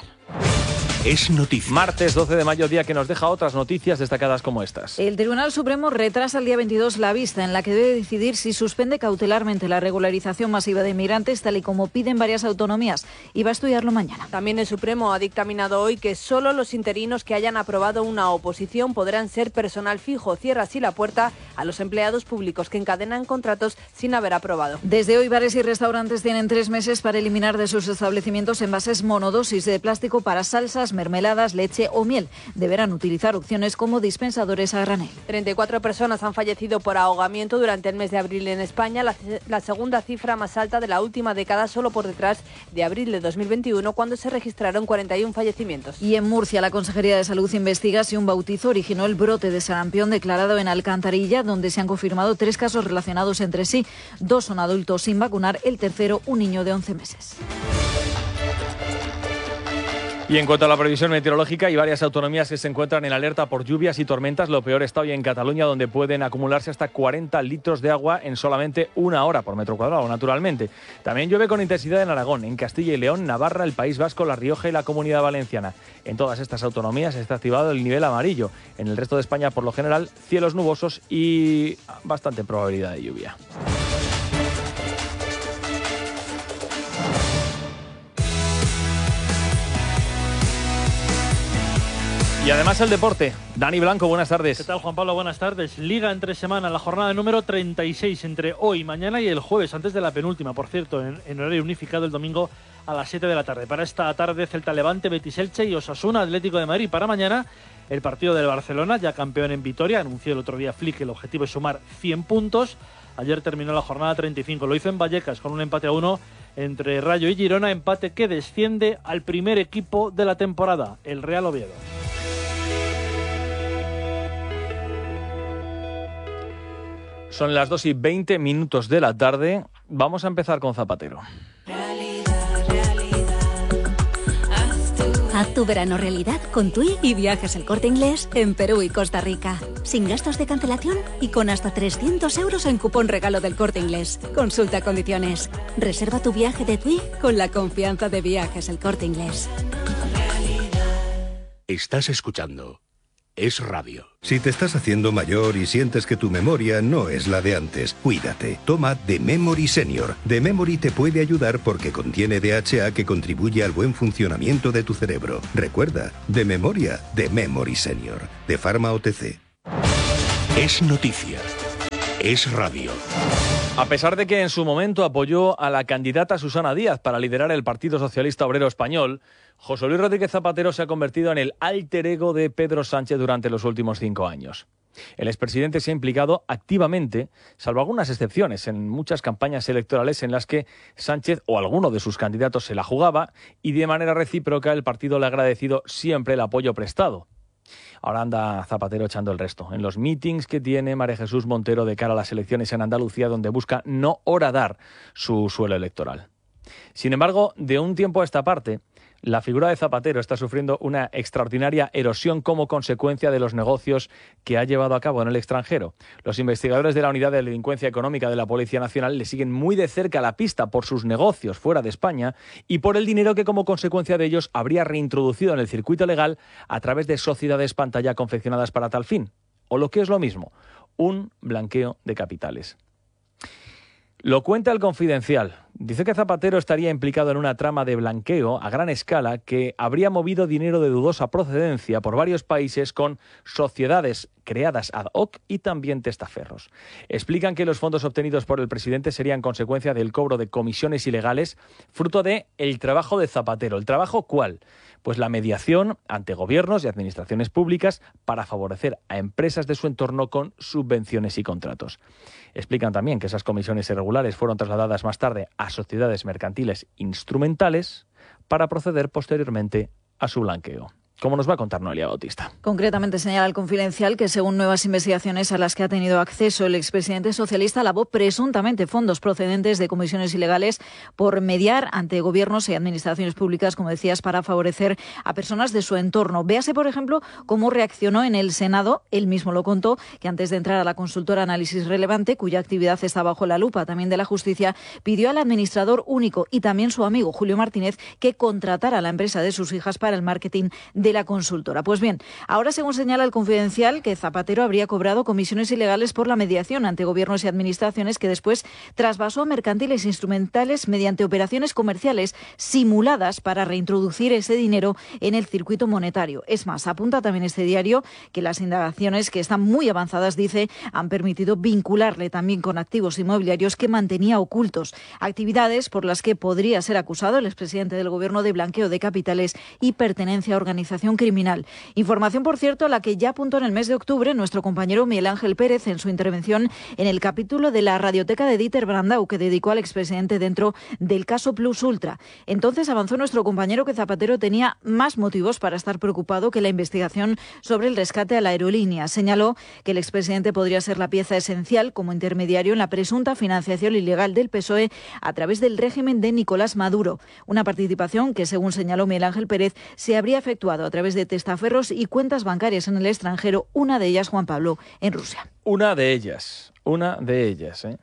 Es noticia. Martes 12 de mayo, día que nos deja otras noticias destacadas como estas. El Tribunal Supremo retrasa el día 22 la vista en la que debe decidir si suspende cautelarmente la regularización masiva de inmigrantes, tal y como piden varias autonomías, y va a estudiarlo mañana. También el Supremo ha dictaminado hoy que solo los interinos que hayan aprobado una oposición podrán ser personal fijo. Cierra así la puerta a los empleados públicos que encadenan contratos sin haber aprobado. Desde hoy, bares y restaurantes tienen 3 meses para eliminar de sus establecimientos envases monodosis de plástico para salsas, mermeladas, leche o miel. Deberán utilizar opciones como dispensadores a granel. 34 personas han fallecido por ahogamiento durante el mes de abril en España, la segunda cifra más alta de la última década, solo por detrás de abril de 2021, cuando se registraron 41 fallecimientos. Y en Murcia, la Consejería de Salud investiga si un bautizo originó el brote de sarampión declarado en Alcantarilla, donde se han confirmado 3 casos relacionados entre sí. 2 son adultos sin vacunar, el tercero un niño de 11 meses. Y en cuanto a la previsión meteorológica, hay varias autonomías que se encuentran en alerta por lluvias y tormentas. Lo peor está hoy en Cataluña, donde pueden acumularse hasta 40 litros de agua en solamente 1 hora por metro cuadrado, naturalmente. También llueve con intensidad en Aragón, en Castilla y León, Navarra, el País Vasco, La Rioja y la Comunidad Valenciana. En todas estas autonomías está activado el nivel amarillo. En el resto de España, por lo general, cielos nubosos y bastante probabilidad de lluvia. Y además el deporte. Dani Blanco, buenas tardes. ¿Qué tal, Juan Pablo? Buenas tardes. Liga entre semana, la jornada número 36 entre hoy, mañana y el jueves, antes de la penúltima, por cierto, en horario unificado el domingo a las 7 de la tarde. Para esta tarde, Celta Levante, Betis Elche y Osasuna Atlético de Madrid. Para mañana, el partido del Barcelona, ya campeón en Vitoria. Anunció el otro día Flick que el objetivo es sumar 100 puntos. Ayer terminó la jornada 35. Lo hizo en Vallecas con un empate a 1 entre Rayo y Girona. Empate que desciende al primer equipo de la temporada, el Real Oviedo. Son las 2:20 de la tarde. Vamos a empezar con Zapatero. Haz tu verano realidad con TUI y Viajes El Corte Inglés en Perú y Costa Rica. Sin gastos de cancelación y con hasta 300 euros en cupón regalo del Corte Inglés. Consulta condiciones. Reserva tu viaje de TUI con la confianza de Viajes El Corte Inglés. Estás escuchando Es Radio. Si te estás haciendo mayor y sientes que tu memoria no es la de antes, cuídate. Toma The Memory Senior. The Memory te puede ayudar porque contiene DHA que contribuye al buen funcionamiento de tu cerebro. Recuerda, de memoria, The Memory Senior. De Pharma OTC. Es noticia. Es Radio. A pesar de que en su momento apoyó a la candidata Susana Díaz para liderar el Partido Socialista Obrero Español, José Luis Rodríguez Zapatero se ha convertido en el alter ego de Pedro Sánchez durante los últimos 5 años. El expresidente se ha implicado activamente, salvo algunas excepciones, en muchas campañas electorales en las que Sánchez o alguno de sus candidatos se la jugaba y de manera recíproca el partido le ha agradecido siempre el apoyo prestado. Ahora anda Zapatero echando el resto. En los mítings que tiene María Jesús Montero de cara a las elecciones en Andalucía, donde busca no horadar su suelo electoral. Sin embargo, de un tiempo a esta parte, la figura de Zapatero está sufriendo una extraordinaria erosión como consecuencia de los negocios que ha llevado a cabo en el extranjero. Los investigadores de la Unidad de Delincuencia Económica de la Policía Nacional le siguen muy de cerca la pista por sus negocios fuera de España y por el dinero que como consecuencia de ellos habría reintroducido en el circuito legal a través de sociedades pantalla confeccionadas para tal fin. O lo que es lo mismo, un blanqueo de capitales. Lo cuenta El Confidencial. Dice que Zapatero estaría implicado en una trama de blanqueo a gran escala que habría movido dinero de dudosa procedencia por varios países con sociedades creadas ad hoc y también testaferros. Explican que los fondos obtenidos por el presidente serían consecuencia del cobro de comisiones ilegales, fruto de el trabajo de Zapatero. ¿El trabajo cuál? Pues la mediación ante gobiernos y administraciones públicas para favorecer a empresas de su entorno con subvenciones y contratos. Explican también que esas comisiones irregulares fueron trasladadas más tarde a sociedades mercantiles instrumentales para proceder posteriormente a su blanqueo. Como nos va a contar Noelia Bautista. Concretamente señala El Confidencial que según nuevas investigaciones a las que ha tenido acceso el expresidente socialista lavó presuntamente fondos procedentes de comisiones ilegales por mediar ante gobiernos y administraciones públicas, como decías, para favorecer a personas de su entorno. Véase, por ejemplo, cómo reaccionó en el Senado. Él mismo lo contó, que antes de entrar a la consultora Análisis Relevante, cuya actividad está bajo la lupa también de la justicia, pidió al administrador único y también su amigo Julio Martínez que contratara a la empresa de sus hijas para el marketing de la consultora. Pues bien, ahora según señala El Confidencial que Zapatero habría cobrado comisiones ilegales por la mediación ante gobiernos y administraciones que después trasvasó a mercantiles instrumentales mediante operaciones comerciales simuladas para reintroducir ese dinero en el circuito monetario. Es más, apunta también este diario que las indagaciones, que están muy avanzadas, dice, han permitido vincularle también con activos inmobiliarios que mantenía ocultos, actividades por las que podría ser acusado el expresidente del gobierno de blanqueo de capitales y pertenencia a organización criminal. Información, por cierto, a la que ya apuntó en el mes de octubre nuestro compañero Miguel Ángel Pérez en su intervención en el capítulo de la radioteca de Dieter Brandau que dedicó al expresidente dentro del caso Plus Ultra. Entonces avanzó nuestro compañero que Zapatero tenía más motivos para estar preocupado que la investigación sobre el rescate a la aerolínea. Señaló que el expresidente podría ser la pieza esencial como intermediario en la presunta financiación ilegal del PSOE a través del régimen de Nicolás Maduro. Una participación que, según señaló Miguel Ángel Pérez, se habría efectuado a través de testaferros y cuentas bancarias en el extranjero, una de ellas, Juan Pablo, en Rusia. Una de ellas, ¿eh?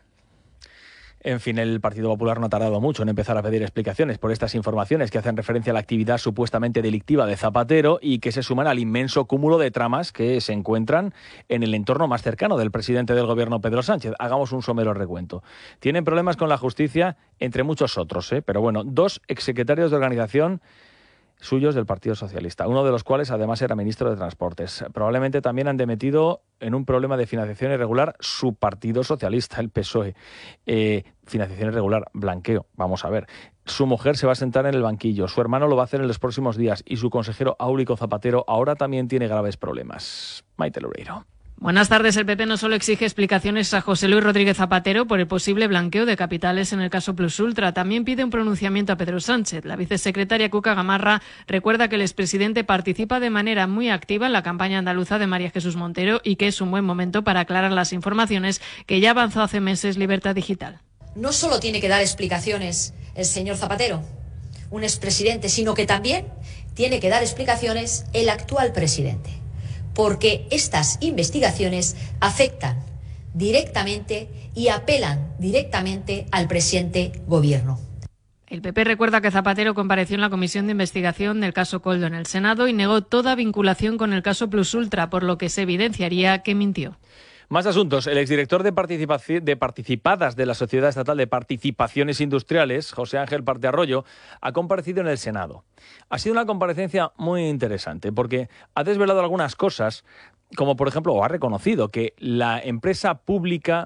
En fin, el Partido Popular no ha tardado mucho en empezar a pedir explicaciones por estas informaciones que hacen referencia a la actividad supuestamente delictiva de Zapatero y que se suman al inmenso cúmulo de tramas que se encuentran en el entorno más cercano del presidente del gobierno, Pedro Sánchez. Hagamos un somero recuento. Tienen problemas con la justicia, entre muchos otros, pero bueno, 2 exsecretarios de organización suyos del Partido Socialista, uno de los cuales además era ministro de Transportes. Probablemente también han metido en un problema de financiación irregular su Partido Socialista, el PSOE. Financiación irregular, blanqueo, vamos a ver. Su mujer se va a sentar en el banquillo, su hermano lo va a hacer en los próximos días y su consejero Áurico Zapatero ahora también tiene graves problemas. Maite Loureiro. Buenas tardes. El PP no solo exige explicaciones a José Luis Rodríguez Zapatero por el posible blanqueo de capitales en el caso Plus Ultra, también pide un pronunciamiento a Pedro Sánchez. La vicesecretaria Cuca Gamarra recuerda que el expresidente participa de manera muy activa en la campaña andaluza de María Jesús Montero y que es un buen momento para aclarar las informaciones que ya avanzó hace meses Libertad Digital. No solo tiene que dar explicaciones el señor Zapatero, un expresidente, sino que también tiene que dar explicaciones el actual presidente. Porque estas investigaciones afectan directamente y apelan directamente al presente gobierno. El PP recuerda que Zapatero compareció en la comisión de investigación del caso Koldo en el Senado y negó toda vinculación con el caso Plus Ultra, por lo que se evidenciaría que mintió. Más asuntos. El exdirector de participadas de la Sociedad Estatal de Participaciones Industriales, José Ángel Partearroyo, ha comparecido en el Senado. Ha sido una comparecencia muy interesante porque ha desvelado algunas cosas, como por ejemplo, o ha reconocido que la empresa pública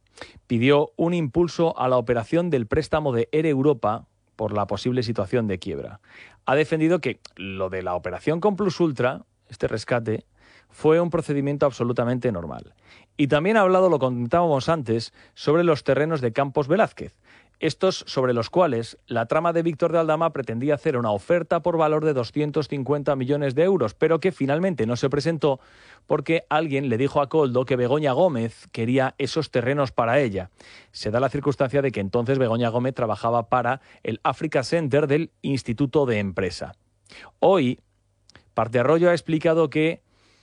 pidió un impulso a la operación del préstamo de Air Europa por la posible situación de quiebra. Ha defendido que lo de la operación con Plus Ultra, este rescate, fue un procedimiento absolutamente normal. Y también ha hablado, lo comentábamos antes, sobre los terrenos de Campos Velázquez. Estos sobre los cuales la trama de Víctor de Aldama pretendía hacer una oferta por valor de 250 millones de euros, pero que finalmente no se presentó porque alguien le dijo a Koldo que Begoña Gómez quería esos terrenos para ella. Se da la circunstancia de que entonces Begoña Gómez trabajaba para el Africa Center del Instituto de Empresa. Hoy, Partearroyo ha explicado que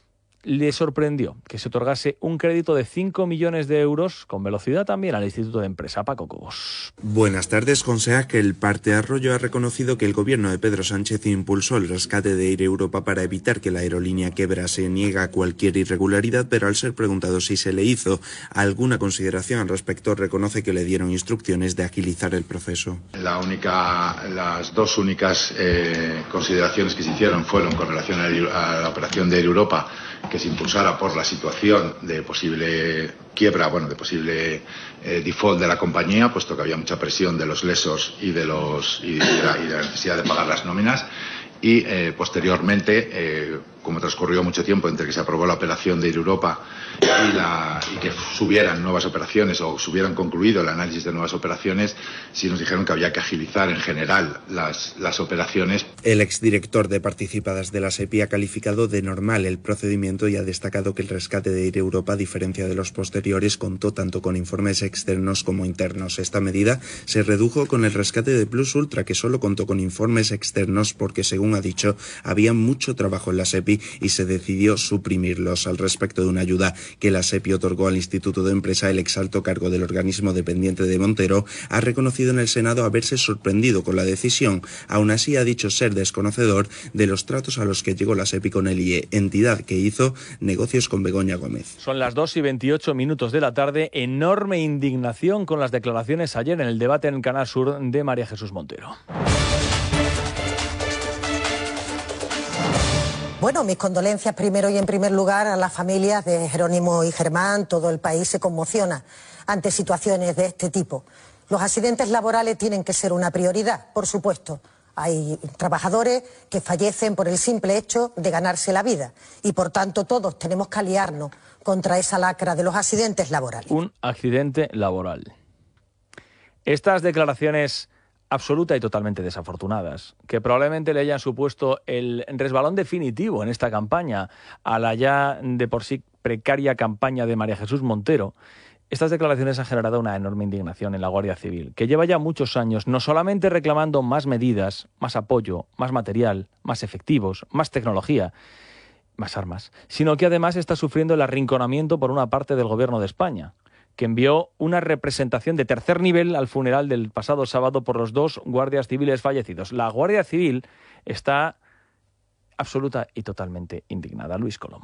le sorprendió que se otorgase un crédito de 5 millones de euros con velocidad también al Instituto de Empresa. Paco Cobos. Buenas tardes. José Ángel Partearroyo ha reconocido que el gobierno de Pedro Sánchez impulsó el rescate de Air Europa para evitar que la aerolínea quiebra. Se niega a cualquier irregularidad, pero al ser preguntado si se le hizo alguna consideración al respecto, reconoce que le dieron instrucciones de agilizar el proceso. Las dos únicas consideraciones que se hicieron fueron con relación a la operación de Air Europa, que se impulsara por la situación de posible quiebra, de posible default de la compañía, puesto que había mucha presión de los lesos y de la necesidad de pagar las nóminas. Y posteriormente, como transcurrió mucho tiempo entre que se aprobó la operación de Air Europa y que subieran nuevas operaciones o se hubieran concluido el análisis de nuevas operaciones, sí nos dijeron que había que agilizar en general las operaciones. El exdirector de participadas de la SEPI ha calificado de normal el procedimiento y ha destacado que el rescate de Air Europa, a diferencia de los posteriores, contó tanto con informes externos como internos. Esta medida se redujo con el rescate de Plus Ultra, que solo contó con informes externos porque, según ha dicho, había mucho trabajo en la SEPI y se decidió suprimirlos. Al respecto de una ayuda que la SEPI otorgó al Instituto de Empresa, el exalto cargo del organismo dependiente de Montero ha reconocido en el Senado haberse sorprendido con la decisión. Aún así ha dicho ser desconocedor de los tratos a los que llegó la SEPI con el IE, entidad que hizo negocios con Begoña Gómez. Son las 2:28 de la tarde. Enorme indignación con las declaraciones ayer en el debate en el Canal Sur de María Jesús Montero. Bueno, mis condolencias primero y en primer lugar a las familias de Jerónimo y Germán. Todo el país se conmociona ante situaciones de este tipo. Los accidentes laborales tienen que ser una prioridad, por supuesto. Hay trabajadores que fallecen por el simple hecho de ganarse la vida y por tanto todos tenemos que aliarnos contra esa lacra de los accidentes laborales. Un accidente laboral. Estas declaraciones absoluta y totalmente desafortunadas, que probablemente le hayan supuesto el resbalón definitivo en esta campaña a la ya de por sí precaria campaña de María Jesús Montero. Estas declaraciones han generado una enorme indignación en la Guardia Civil, que lleva ya muchos años no solamente reclamando más medidas, más apoyo, más material, más efectivos, más tecnología, más armas, sino que además está sufriendo el arrinconamiento por una parte del Gobierno de España, que envió una representación de tercer nivel al funeral del pasado sábado por los dos guardias civiles fallecidos. La Guardia Civil está absoluta y totalmente indignada. Luis Colom.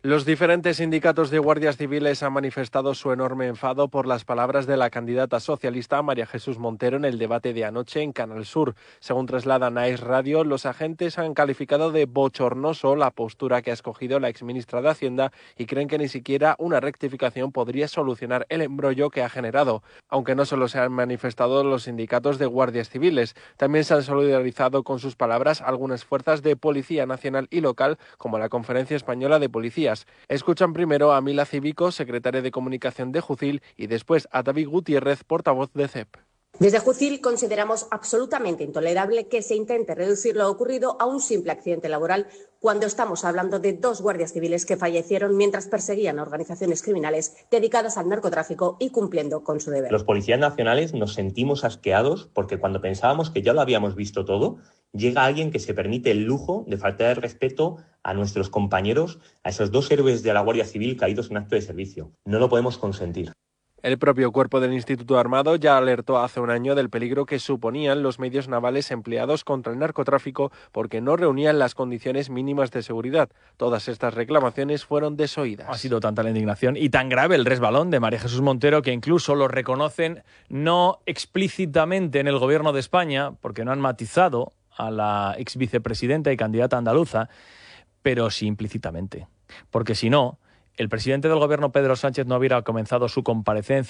Los diferentes sindicatos de guardias civiles han manifestado su enorme enfado por las palabras de la candidata socialista María Jesús Montero en el debate de anoche en Canal Sur. Según trasladan a Es Radio, los agentes han calificado de bochornoso la postura que ha escogido la exministra de Hacienda y creen que ni siquiera una rectificación podría solucionar el embrollo que ha generado. Aunque no solo se han manifestado los sindicatos de guardias civiles, también se han solidarizado con sus palabras algunas fuerzas de Policía Nacional y local, como la Conferencia Española de Policías. Escuchan primero a Mila Cívico, secretaria de Comunicación de Jucil, y después a David Gutiérrez, portavoz de CEP. Desde Jucil consideramos absolutamente intolerable que se intente reducir lo ocurrido a un simple accidente laboral cuando estamos hablando de 2 guardias civiles que fallecieron mientras perseguían a organizaciones criminales dedicadas al narcotráfico y cumpliendo con su deber. Los policías nacionales nos sentimos asqueados porque cuando pensábamos que ya lo habíamos visto todo, llega alguien que se permite el lujo de faltar el respeto a nuestros compañeros, a esos 2 héroes de la Guardia Civil caídos en acto de servicio. No lo podemos consentir. El propio cuerpo del Instituto Armado ya alertó hace un año del peligro que suponían los medios navales empleados contra el narcotráfico porque no reunían las condiciones mínimas de seguridad. Todas estas reclamaciones fueron desoídas. Ha sido tanta la indignación y tan grave el resbalón de María Jesús Montero que incluso lo reconocen no explícitamente en el Gobierno de España, porque no han matizado a la ex vicepresidenta y candidata andaluza, pero sí implícitamente. Porque si no, el presidente del Gobierno, Pedro Sánchez, no hubiera comenzado su comparecencia